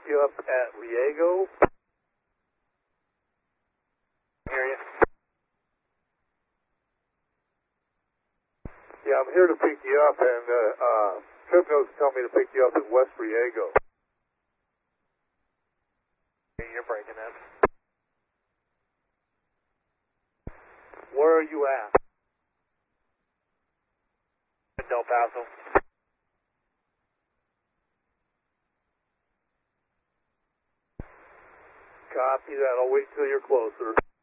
you up at Riego. Hear you. Yeah, I'm here to pick you up, and trip notes tell me to pick you up at West Riego. You're breaking in. Where are you at? Del Paso. Copy that. I'll wait till you're closer.